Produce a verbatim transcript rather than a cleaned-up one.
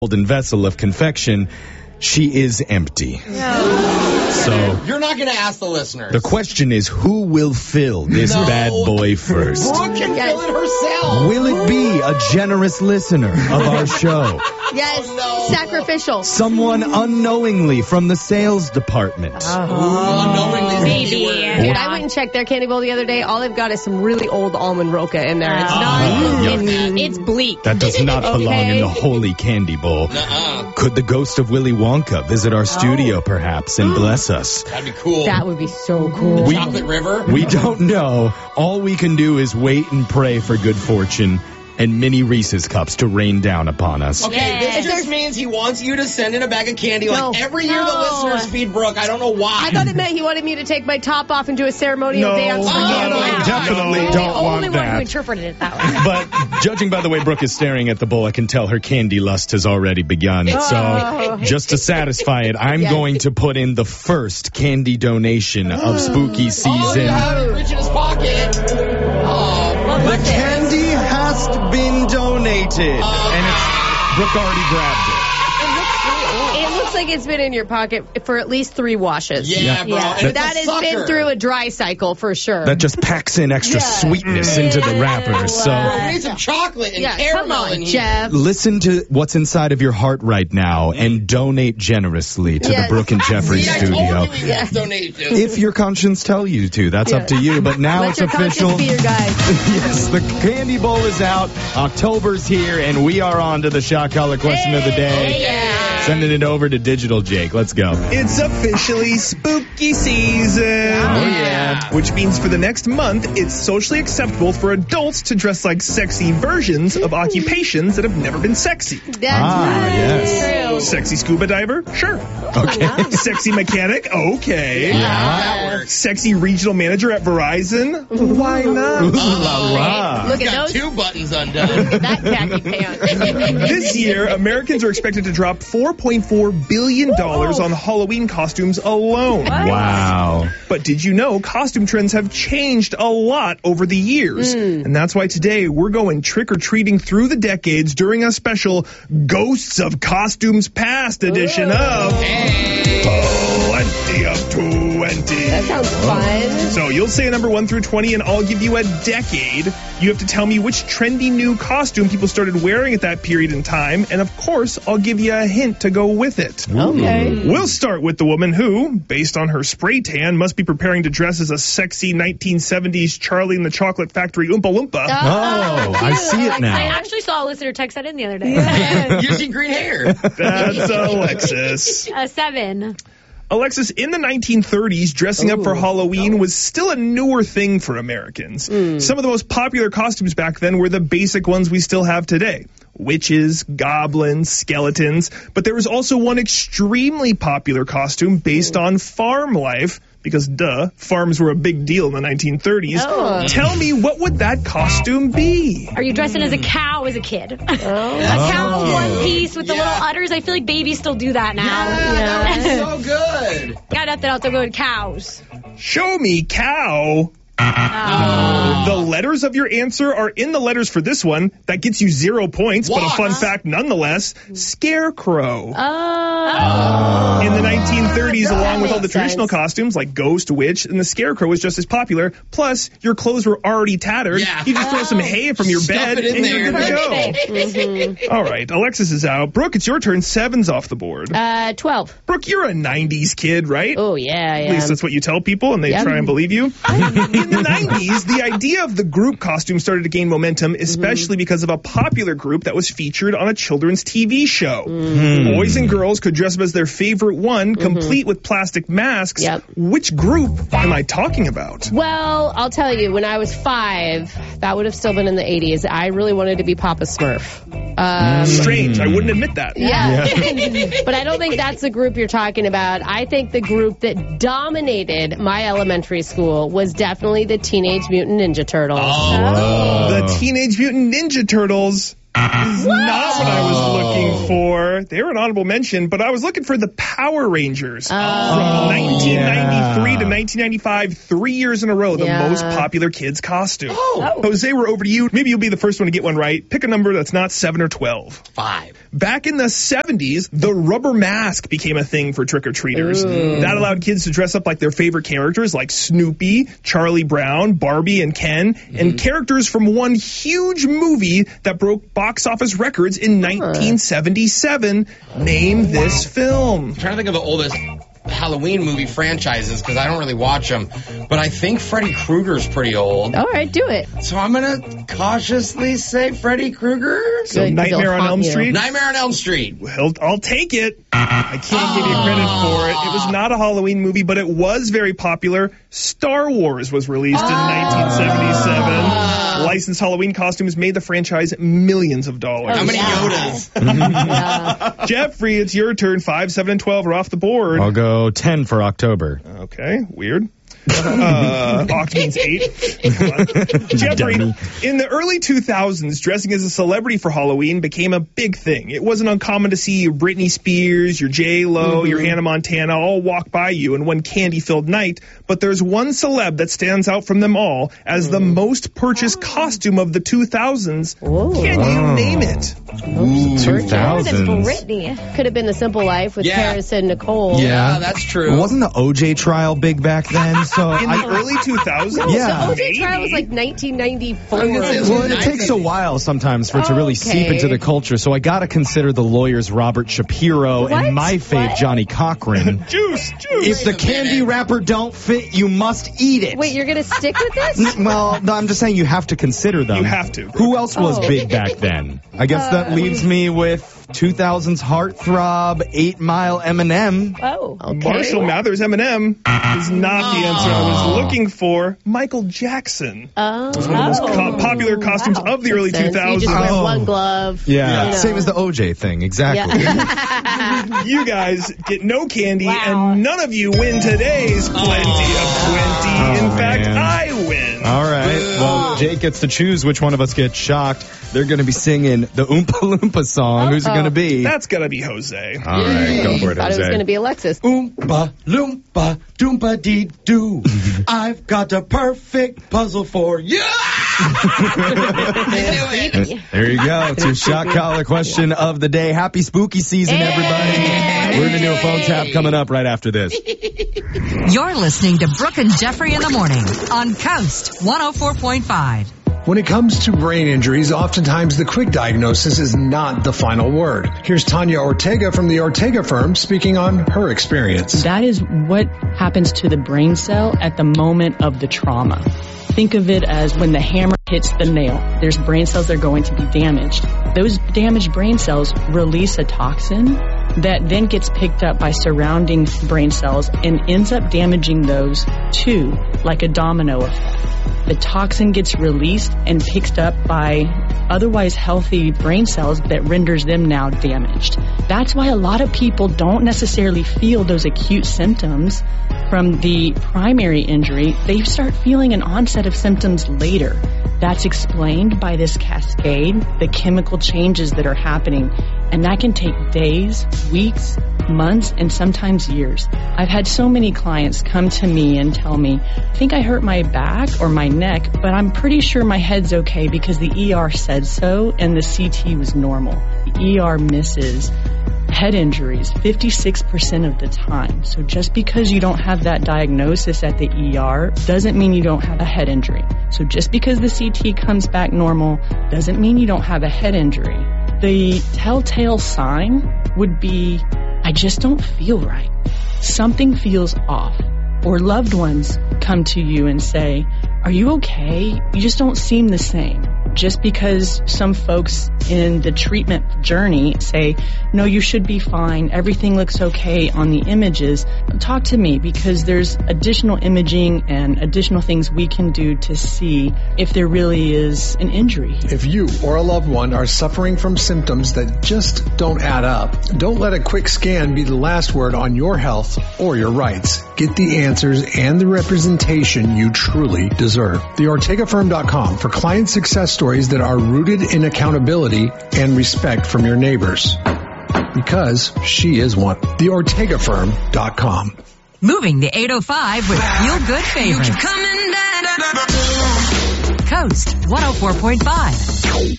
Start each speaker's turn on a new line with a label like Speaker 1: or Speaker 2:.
Speaker 1: golden vessel of confection, she is empty. So
Speaker 2: you're not going to ask the listeners.
Speaker 1: The question is, who will fill this
Speaker 2: no.
Speaker 1: bad boy first?
Speaker 2: Brooke can yes. fill it herself.
Speaker 1: Will it be a generous listener of our show?
Speaker 3: Yes,
Speaker 2: oh, no.
Speaker 3: sacrificial.
Speaker 1: Someone unknowingly from the sales department.
Speaker 2: Uh-huh. Ooh, unknowingly.
Speaker 3: Maybe. Dude, I went and checked their candy bowl the other day. All they've got is some really old almond roca in there. It's
Speaker 1: uh,
Speaker 3: not.
Speaker 1: uh,
Speaker 3: it's, it's bleak.
Speaker 1: That does not
Speaker 3: okay.
Speaker 1: belong in the holy candy bowl.
Speaker 2: Nuh-uh.
Speaker 1: Could the ghost of Willy Wonka visit our studio, oh. perhaps, and bless us?
Speaker 2: That'd be cool.
Speaker 3: That would be so cool.
Speaker 2: The
Speaker 1: we,
Speaker 2: Chocolate River?
Speaker 1: We don't know. All we can do is wait and pray for good fortune and mini Reese's cups to rain down upon us.
Speaker 2: Okay,
Speaker 3: yeah.
Speaker 2: this just means he wants you to send in a bag of candy
Speaker 3: no.
Speaker 2: like every year
Speaker 3: no.
Speaker 2: the listeners feed Brooke. I don't know why.
Speaker 3: I thought it meant he wanted me to take my top off and do a ceremonial
Speaker 4: no,
Speaker 3: dance for
Speaker 4: no,
Speaker 3: candy.
Speaker 4: no,
Speaker 3: Yeah.
Speaker 4: definitely
Speaker 3: I'm
Speaker 4: don't
Speaker 3: the
Speaker 4: want
Speaker 3: only one
Speaker 4: that.
Speaker 3: who interpreted it that way.
Speaker 1: But judging by the way Brooke is staring at the bowl, I can tell her candy lust has already begun.
Speaker 3: Oh.
Speaker 1: So just to satisfy it, I'm
Speaker 3: yes.
Speaker 1: going to put in the first candy donation of spooky season.
Speaker 2: Oh, you have it rich in his pocket. Oh,
Speaker 1: the candy has been donated. Uh, and it's Brooke already grabbed it.
Speaker 3: It looks like it's been in your pocket for at least three washes.
Speaker 2: Yeah,
Speaker 1: yeah.
Speaker 2: bro.
Speaker 3: Yeah.
Speaker 2: And
Speaker 3: That has
Speaker 2: sucker.
Speaker 3: been through a dry cycle for sure.
Speaker 1: That just packs in extra
Speaker 3: yeah.
Speaker 1: sweetness into the wrapper. So
Speaker 2: We need some chocolate and
Speaker 3: yeah,
Speaker 2: caramel
Speaker 3: come on,
Speaker 2: in here.
Speaker 3: Jeff.
Speaker 1: listen to what's inside of your heart right now and donate generously to
Speaker 3: Yes.
Speaker 1: the Brooke and Jeffrey
Speaker 2: See, I
Speaker 1: studio.
Speaker 2: told you we got donations.
Speaker 1: If your conscience tell you to, that's up to you. But now
Speaker 3: Let
Speaker 1: it's
Speaker 3: your
Speaker 1: official.
Speaker 3: conscience be your guide.
Speaker 1: Yes, the candy bowl is out. October's here, and we are on to the shot collar question of the day.
Speaker 3: Yeah.
Speaker 1: Sending it over to Digital Jake. Let's go.
Speaker 4: It's officially spooky season.
Speaker 1: Oh, yeah.
Speaker 4: Which means for the next month, it's socially acceptable for adults to dress like sexy versions of occupations that have never been sexy.
Speaker 3: That's
Speaker 1: Ah,
Speaker 3: right.
Speaker 1: yes.
Speaker 3: True.
Speaker 4: Sexy scuba diver? Sure.
Speaker 1: Okay.
Speaker 4: Sexy mechanic? Okay.
Speaker 2: Yeah, that works.
Speaker 4: Sexy regional manager at Verizon? Why not?
Speaker 1: Ooh la la.
Speaker 3: Look
Speaker 2: He's
Speaker 3: at
Speaker 2: got
Speaker 3: those.
Speaker 2: two buttons undone.
Speaker 3: That khaki pants.
Speaker 4: This year, Americans are expected to drop four point four billion dollars on Halloween costumes alone.
Speaker 1: Wow.
Speaker 4: But did you know costume trends have changed a lot over the years?
Speaker 3: Mm.
Speaker 4: And that's why today we're going trick-or-treating through the decades during a special Ghosts of Costumes Past edition
Speaker 3: Ooh.
Speaker 4: of
Speaker 2: Hey.
Speaker 4: twenty of twenty.
Speaker 3: That sounds fun.
Speaker 4: So you'll say a number one through twenty, and I'll give you a decade. You have to tell me which trendy new costume people started wearing at that period in time, and of course, I'll give you a hint to go with it.
Speaker 3: Okay.
Speaker 4: We'll start with the woman who, based on her spray tan, must be preparing to dress as a sexy nineteen seventies Charlie and the Chocolate Factory Oompa Loompa.
Speaker 1: Oh, I see it
Speaker 5: I
Speaker 1: now.
Speaker 5: actually saw a listener text that in the other day.
Speaker 2: You see green hair.
Speaker 4: That's Alexis.
Speaker 5: A seven.
Speaker 4: Alexis, in the nineteen thirties, dressing up for Halloween was still a newer thing for Americans. Some of the most popular costumes back then were the basic ones we still have today. Witches, goblins, skeletons. But there was also one extremely popular costume based on farm life, because duh, farms were a big deal in the nineteen thirties.
Speaker 3: Oh.
Speaker 4: Tell me, what would that costume be?
Speaker 5: Are you dressing as a cow as a kid?
Speaker 3: Oh.
Speaker 5: A cow
Speaker 1: Oh.
Speaker 5: one piece with the
Speaker 2: Yeah.
Speaker 5: little udders. I feel like babies still do that now.
Speaker 2: Yeah, that was so good.
Speaker 5: Got nothing else. I'm going cows.
Speaker 4: Show me cow. The letters of your answer are in the letters for this one. That gets you zero points, but a
Speaker 2: What?
Speaker 4: fun fact nonetheless. Scarecrow.
Speaker 5: Oh.
Speaker 4: In the nineteen thirties,
Speaker 3: That
Speaker 4: along with all the
Speaker 3: makes
Speaker 4: traditional
Speaker 3: sense.
Speaker 4: costumes like Ghost, Witch, and the Scarecrow was just as popular. Plus, your clothes were already tattered.
Speaker 2: Yeah.
Speaker 4: You just throw some hay from your
Speaker 2: Stuff
Speaker 4: bed
Speaker 2: it in
Speaker 4: and
Speaker 2: there.
Speaker 4: you're good to go. All right, Alexis is out. Brooke, it's your turn. Seven's off the board.
Speaker 3: Uh, twelve.
Speaker 4: Brooke, you're a nineties kid, right?
Speaker 3: Oh, yeah, I
Speaker 4: At least
Speaker 3: am.
Speaker 4: that's what you tell people, and they
Speaker 3: Yep.
Speaker 4: try and believe you. In the nineties, the idea of the group costume started to gain momentum, especially because of a popular group that was featured on a children's T V show. Boys and girls could dress up as their favorite one, complete with plastic masks.
Speaker 3: Yep.
Speaker 4: Which group am I talking about?
Speaker 3: Well, I'll tell you, when I was five, that would have still been in the eighties, I really wanted to be Papa Smurf. Um,
Speaker 4: Strange, I wouldn't admit that.
Speaker 3: yeah. But I don't think that's the group you're talking about. I think the group that dominated my elementary school was definitely the Teenage Mutant Ninja Turtles.
Speaker 4: The Teenage Mutant Ninja Turtles Not what I was looking for. They were an honorable mention, but I was looking for the Power Rangers.
Speaker 3: Oh.
Speaker 4: From nineteen ninety-three
Speaker 1: yeah.
Speaker 4: to nineteen ninety-five, three years in a row, the
Speaker 3: Yeah.
Speaker 4: most popular kids costume.
Speaker 2: Oh.
Speaker 4: Jose, we're over to you. Maybe you'll be the first one to get one right. Pick a number that's not seven or twelve.
Speaker 2: Five.
Speaker 4: Back in the seventies, the rubber mask became a thing for trick-or-treaters. That allowed kids to dress up like their favorite characters like Snoopy, Charlie Brown, Barbie, and Ken,
Speaker 2: Mm-hmm.
Speaker 4: and characters from one huge movie that broke box office records in nineteen seventy-seven. Name this film.
Speaker 2: I'm trying to think of the oldest Halloween movie franchises because I don't really watch them. But I think Freddy Krueger's pretty old.
Speaker 3: All right, do it.
Speaker 2: So I'm going to cautiously say Freddy Krueger.
Speaker 4: So
Speaker 3: Good,
Speaker 4: Nightmare
Speaker 3: they'll
Speaker 4: on
Speaker 3: haunt
Speaker 4: Elm
Speaker 3: you.
Speaker 4: Street?
Speaker 2: Nightmare on Elm Street.
Speaker 4: Well, I'll take it. I can't give you credit for it. It was not a Halloween movie, but it was very popular. Star Wars was released in nineteen seventy-seven. Licensed Halloween costumes made the franchise millions of dollars.
Speaker 2: How many
Speaker 3: yeah.
Speaker 2: Yodas?
Speaker 4: Jeffrey, it's your turn. Five, seven, and twelve are off the board.
Speaker 1: I'll go ten for October.
Speaker 4: Okay, weird. Uh, Oct means eight. Jeffrey,
Speaker 1: Dummy.
Speaker 4: in the early two thousands, dressing as a celebrity for Halloween became a big thing. It wasn't uncommon to see your Britney Spears, your J-Lo,
Speaker 3: Mm-hmm.
Speaker 4: your Hannah Montana all walk by you in one candy-filled night, but there's one celeb that stands out from them all as the most purchased costume of the two thousands.
Speaker 3: Whoa.
Speaker 4: Can you name it?
Speaker 1: two
Speaker 5: That's
Speaker 1: thousands.
Speaker 5: Britney.
Speaker 3: Could have been The Simple Life with
Speaker 2: Yeah.
Speaker 3: Paris and Nicole.
Speaker 2: Yeah, that's true.
Speaker 1: Wasn't the O J trial big back then? So
Speaker 4: In the
Speaker 1: I,
Speaker 4: early two thousands?
Speaker 1: Yeah.
Speaker 3: The O J
Speaker 4: Maybe.
Speaker 3: trial was like nineteen ninety-four.
Speaker 2: I was gonna say,
Speaker 1: well, it
Speaker 2: nice.
Speaker 1: takes a while sometimes for it to really seep
Speaker 3: Okay.
Speaker 1: into the culture. So I got to consider the lawyers Robert Shapiro
Speaker 3: What?
Speaker 1: and my fave
Speaker 3: What?
Speaker 1: Johnny Cochran.
Speaker 4: Juice, juice.
Speaker 1: If the
Speaker 2: Wait a
Speaker 1: candy
Speaker 2: minute.
Speaker 1: wrapper don't fit, you must eat it.
Speaker 3: Wait, you're going to stick with this?
Speaker 1: Well, no, I'm just saying you have to consider them.
Speaker 4: You have to.
Speaker 1: Who else was
Speaker 3: Oh.
Speaker 1: big back then? I guess that leaves me with two thousands heartthrob, eight mile Eminem.
Speaker 5: Oh.
Speaker 3: Okay.
Speaker 4: Marshall Mathers Eminem is not the answer I was looking for. Michael Jackson.
Speaker 3: Oh.
Speaker 4: One of the most co- popular costumes
Speaker 5: wow.
Speaker 4: of the early
Speaker 3: Sense.
Speaker 4: two thousands.
Speaker 3: You just wear
Speaker 1: Oh.
Speaker 3: one glove.
Speaker 1: Yeah,
Speaker 3: you know.
Speaker 1: same as the O J thing, exactly.
Speaker 3: Yeah.
Speaker 4: You guys get no candy,
Speaker 5: Wow.
Speaker 4: and none of you win today's Plenty of twenty. In
Speaker 1: Oh,
Speaker 4: fact,
Speaker 1: man.
Speaker 4: I win.
Speaker 1: All right. Well, Jake gets to choose which one of us gets shocked. They're going to be singing the Oompa Loompa song. Who's it going to be?
Speaker 4: That's gotta be Jose.
Speaker 1: All right, go for it,
Speaker 3: Thought it was
Speaker 1: Jose.
Speaker 3: going to be Alexis.
Speaker 2: Oompa loompa doompa dee doo. I've got a perfect puzzle for you. I knew it.
Speaker 1: There you go. It's your shock collar question of the day. Happy spooky season, everybody. We're going to do a phone tap coming up right after this.
Speaker 6: You're listening to Brooke and Jeffrey in the morning on Coast one oh four point five.
Speaker 7: When it comes to brain injuries, oftentimes the quick diagnosis is not the final word. Here's Tanya Ortega from the Ortega firm speaking on her experience.
Speaker 8: That is what happens to the brain cell at the moment of the trauma. Think of it as when the hammer hits the nail. There's brain cells that are going to be damaged. Those damaged brain cells release a toxin that then gets picked up by surrounding brain cells and ends up damaging those too, like a domino effect. The toxin gets released and picked up by otherwise healthy brain cells that renders them now damaged. That's why a lot of people don't necessarily feel those acute symptoms from the primary injury. They start feeling an onset of symptoms later. That's explained by this cascade, the chemical changes that are happening, and that can take days, weeks, months, and sometimes years. I've had so many clients come to me and tell me, I think I hurt my back or my neck, but I'm pretty sure my head's okay because the E R said so and the C T was normal. The E R misses head injuries fifty-six percent of the time. So just because you don't have that diagnosis at the E R doesn't mean you don't have a head injury. So just because the C T comes back normal doesn't mean you don't have a head injury. The telltale sign would be, I just don't feel right. Something feels off. Or loved ones come to you and say, are you okay? You just don't seem the same. Just because some folks in the treatment journey say, no, you should be fine, everything looks okay on the images, talk to me because there's additional imaging and additional things we can do to see if there really is an injury.
Speaker 7: If you or a loved one are suffering from symptoms that just don't add up, don't let a quick scan be the last word on your health or your rights. Get the answers and the representation you truly deserve. the ortega firm dot com for client success stories stories that are rooted in accountability and respect from your neighbors. Because she is one. the ortega firm dot com.
Speaker 6: Moving the eight oh five with Feel Good favorites. Coast one oh four point five.